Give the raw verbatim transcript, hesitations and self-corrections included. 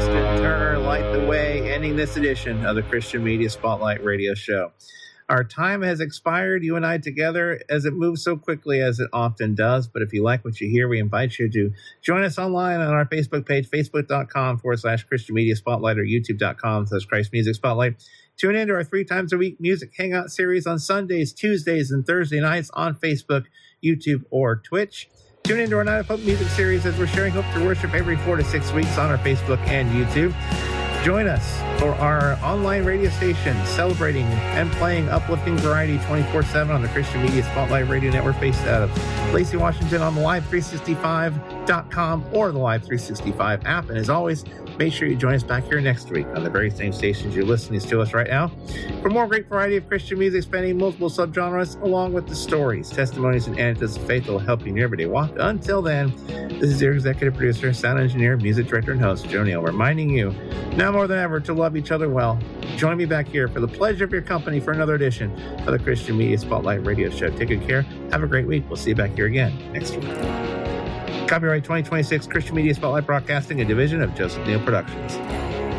Austin Turner light the way, ending this edition of the Christian Media Spotlight Radio Show. Our time has expired, you and I together, as it moves so quickly as it often does. But if you like what you hear, we invite you to join us online on our Facebook page, facebook.com forward slash Christian Media Spotlight or youtube.com slash Christ Music Spotlight. Tune in to our three times a week music hangout series on Sundays, Tuesdays, and Thursday nights on Facebook, YouTube, or Twitch. Tune into our Night of Hope music series as we're sharing hope through worship every four to six weeks on our Facebook and YouTube. Join us for our online radio station celebrating and playing uplifting variety twenty-four seven on the Christian Media Spotlight Radio Network based out of Lacey, Washington on the live three sixty-five dot com or the Live three sixty-five app. And as always, make sure you join us back here next week on the very same stations you're listening to us right now for more great variety of Christian music spanning multiple subgenres, along with the stories, testimonies, and anecdotes of faith that will help you in your everyday walk. Until then, this is your executive producer, sound engineer, music director, and host, Joe Neal, reminding you now more than ever to love each other well. Join me back here for the pleasure of your company for another edition of the Christian Media Spotlight Radio Show. Take good care. Have a great week. We'll see you back here again next week. Copyright twenty twenty-six Christian Media Spotlight Broadcasting, a division of Joseph Neal Productions.